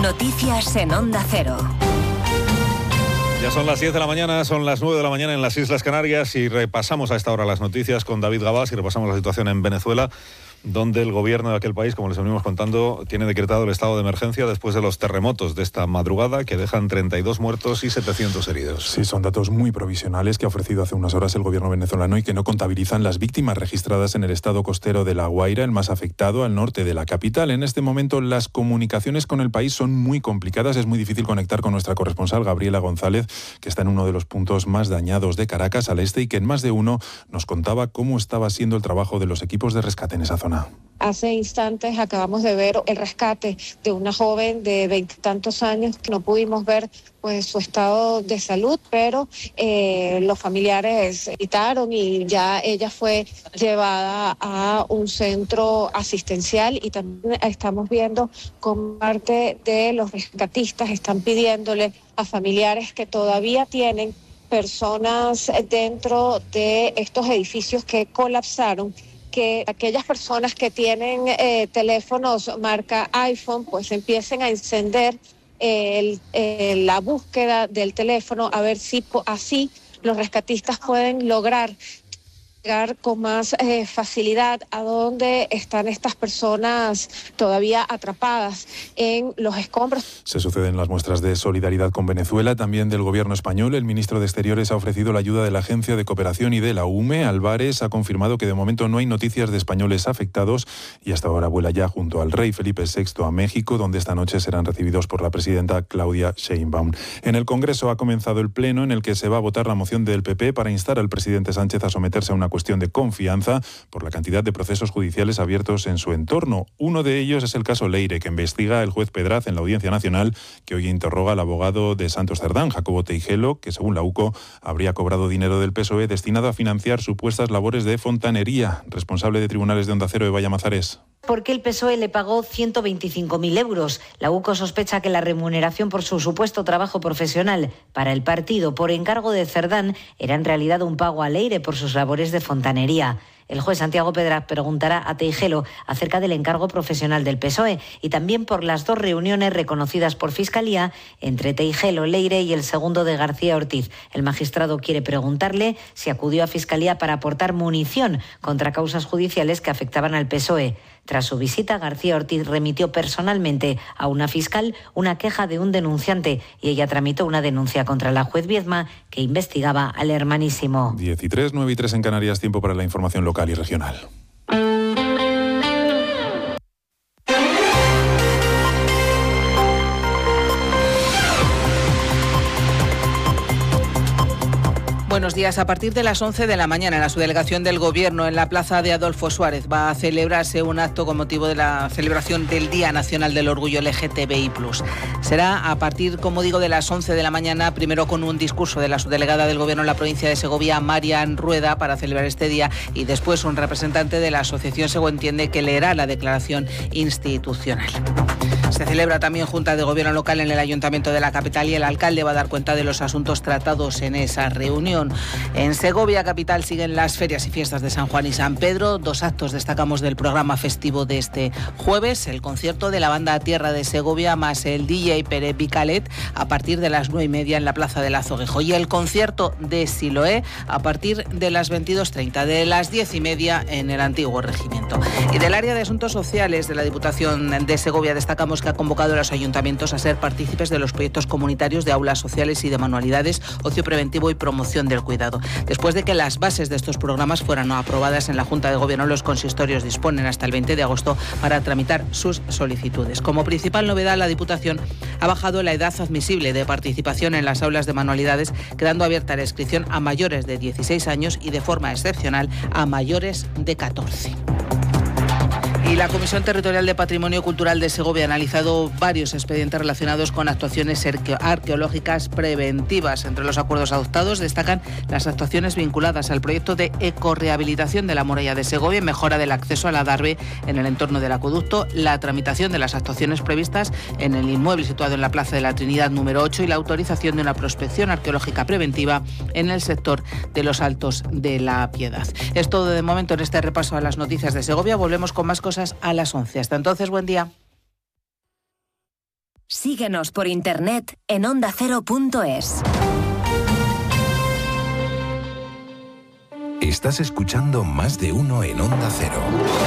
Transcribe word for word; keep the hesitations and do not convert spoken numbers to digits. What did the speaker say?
Noticias en Onda Cero. Ya son las diez de la mañana, son las nueve de la mañana en las Islas Canarias y repasamos a esta hora las noticias con David Gabás y repasamos la situación en Venezuela, donde el gobierno de aquel país, como les venimos contando, tiene decretado el estado de emergencia después de los terremotos de esta madrugada que dejan treinta y dos muertos y setecientos heridos. Sí, son datos muy provisionales que ha ofrecido hace unas horas el gobierno venezolano y que no contabilizan las víctimas registradas en el estado costero de La Guaira, el más afectado al norte de la capital. En este momento las comunicaciones con el país son muy complicadas, es muy difícil conectar con nuestra corresponsal Gabriela González, que está en uno de los puntos más dañados de Caracas, al este, y que en más de uno nos contaba cómo estaba siendo el trabajo de los equipos de rescate en esa zona. Hace instantes acabamos de ver el rescate de una joven de veintitantos años que no pudimos ver pues su estado de salud, pero eh, los familiares gritaron y ya ella fue llevada a un centro asistencial, y también estamos viendo como parte de los rescatistas están pidiéndole a familiares que todavía tienen personas dentro de estos edificios que colapsaron, que aquellas personas que tienen eh, teléfonos marca iPhone pues empiecen a encender el, eh, la búsqueda del teléfono, a ver si así los rescatistas pueden lograr llegar con más eh, facilidad a donde están estas personas todavía atrapadas en los escombros. Se suceden las muestras de solidaridad con Venezuela, también del gobierno español. El ministro de Exteriores ha ofrecido la ayuda de la Agencia de Cooperación y de la U M E. Álvarez ha confirmado que de momento no hay noticias de españoles afectados y hasta ahora vuela ya junto al rey Felipe sexto a México, donde esta noche serán recibidos por la presidenta Claudia Sheinbaum. En el Congreso ha comenzado el pleno en el que se va a votar la moción del P P para instar al presidente Sánchez a someterse a una cuestión de confianza por la cantidad de procesos judiciales abiertos en su entorno. Uno de ellos es el caso Leire, que investiga el juez Pedraz en la Audiencia Nacional, que hoy interroga al abogado de Santos Cerdán, Jacobo Teijelo, que según la U C O habría cobrado dinero del P S O E destinado a financiar supuestas labores de fontanería. Responsable de Tribunales de Onda Cero, Eva Llamazares. Porque el P S O E le pagó ciento veinticinco mil euros. La U C O sospecha que la remuneración por su supuesto trabajo profesional para el partido por encargo de Cerdán era en realidad un pago a Leire por sus labores de fontanería. El juez Santiago Pedraz preguntará a Teijelo acerca del encargo profesional del P S O E y también por las dos reuniones reconocidas por Fiscalía entre Teijelo, Leire y el segundo de García Ortiz. El magistrado quiere preguntarle si acudió a Fiscalía para aportar munición contra causas judiciales que afectaban al P S O E. Tras su visita, García Ortiz remitió personalmente a una fiscal una queja de un denunciante y ella tramitó una denuncia contra la juez Viedma, que investigaba al hermanísimo. diez y tres, nueve y tres en Canarias, tiempo para la información local y regional. Buenos días. A partir de las once de la mañana, en la subdelegación del Gobierno en la plaza de Adolfo Suárez va a celebrarse un acto con motivo de la celebración del Día Nacional del Orgullo L G T B I plus. Será a partir, como digo, de las once de la mañana, primero con un discurso de la subdelegada del Gobierno en la provincia de Segovia, Marian Rueda, para celebrar este día, y después un representante de la asociación Segoentiende que leerá la declaración institucional. Se celebra también Junta de Gobierno Local en el Ayuntamiento de la capital y el alcalde va a dar cuenta de los asuntos tratados en esa reunión. En Segovia capital siguen las ferias y fiestas de San Juan y San Pedro. Dos actos destacamos del programa festivo de este jueves: el concierto de la banda Tierra de Segovia más el D J Pere Bicalet a partir de las nueve y media en la Plaza del Azoguejo, y el concierto de Siloé a partir de las veintidós treinta, de las diez y media en el antiguo regimiento. Y del área de asuntos sociales de la Diputación de Segovia destacamos que ha convocado a los ayuntamientos a ser partícipes de los proyectos comunitarios de aulas sociales y de manualidades, ocio preventivo y promoción del cuidado. Después de que las bases de estos programas fueran aprobadas en la Junta de Gobierno, los consistorios disponen hasta el veinte de agosto para tramitar sus solicitudes. Como principal novedad, la Diputación ha bajado la edad admisible de participación en las aulas de manualidades, quedando abierta la inscripción a mayores de dieciséis años y de forma excepcional a mayores de catorce. Y la Comisión Territorial de Patrimonio Cultural de Segovia ha analizado varios expedientes relacionados con actuaciones arqueológicas preventivas. Entre los acuerdos adoptados destacan las actuaciones vinculadas al proyecto de ecorrehabilitación de la muralla de Segovia y mejora del acceso al adarve en el entorno del acueducto, la tramitación de las actuaciones previstas en el inmueble situado en la Plaza de la Trinidad número ocho y la autorización de una prospección arqueológica preventiva en el sector de los Altos de la Piedad. Es todo de momento en este repaso a las noticias de Segovia. Volvemos con más cosas a las once. Hasta entonces, buen día. Síguenos por internet en onda cero punto es. Estás escuchando Más de Uno en Onda Cero.